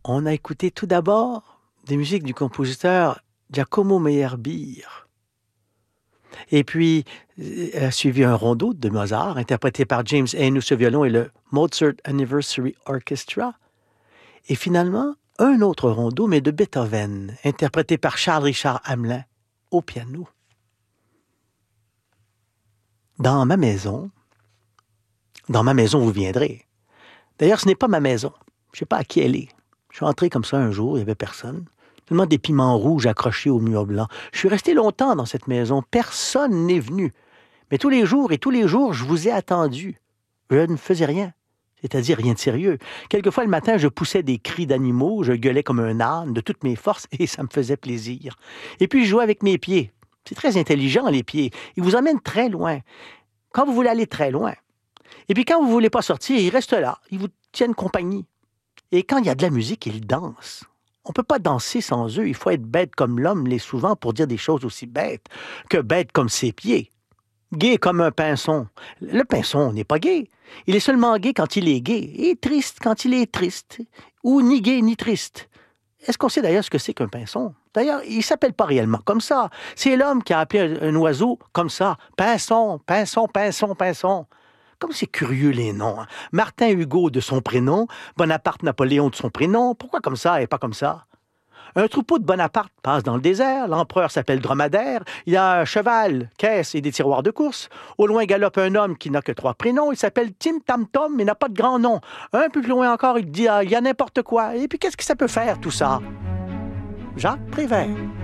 On a écouté tout d'abord des musiques du compositeur Giacomo Meyerbeer. Et puis, a suivi un rondo de Mozart, interprété par James Henus au violon et le Mozart Anniversary Orchestra. Et finalement, un autre rondo, mais de Beethoven, interprété par Charles-Richard Hamelin au piano. Dans ma maison, vous viendrez. D'ailleurs, ce n'est pas ma maison. Je ne sais pas à qui elle est. Je suis entré comme ça un jour, il n'y avait personne. Seulement des piments rouges accrochés au mur blanc. Je suis resté longtemps dans cette maison. Personne n'est venu. Mais tous les jours, je vous ai attendu. Je ne faisais rien. C'est-à-dire rien de sérieux. Quelquefois, le matin, je poussais des cris d'animaux, je gueulais comme un âne de toutes mes forces et ça me faisait plaisir. Et puis, je jouais avec mes pieds. C'est très intelligent, les pieds. Ils vous emmènent très loin. Quand vous voulez aller très loin. Et puis, quand vous ne voulez pas sortir, ils restent là. Ils vous tiennent compagnie. Et quand il y a de la musique, ils dansent. On ne peut pas danser sans eux. Il faut être bête comme l'homme l'est souvent pour dire des choses aussi bêtes que bête comme ses pieds. Gai comme un pinson. Le pinson n'est pas gai. Il est seulement gai quand il est gai et triste quand il est triste. Ou ni gai ni triste. Est-ce qu'on sait d'ailleurs ce que c'est qu'un pinson? D'ailleurs, il ne s'appelle pas réellement comme ça. C'est l'homme qui a appelé un oiseau comme ça. Pinson, pinson, pinson, pinson. Comme c'est curieux les noms. Hein? Martin Hugo de son prénom, Bonaparte Napoléon de son prénom. Pourquoi comme ça et pas comme ça? Un troupeau de Bonaparte passe dans le désert. L'empereur s'appelle Dromadaire. Il y a un cheval, caisse et des tiroirs de course. Au loin galope un homme qui n'a que 3 prénoms. Il s'appelle Tim Tam Tom, mais n'a pas de grand nom. Un peu plus loin encore, il dit il y a n'importe quoi. Et puis qu'est-ce que ça peut faire tout ça? Jacques Prévert.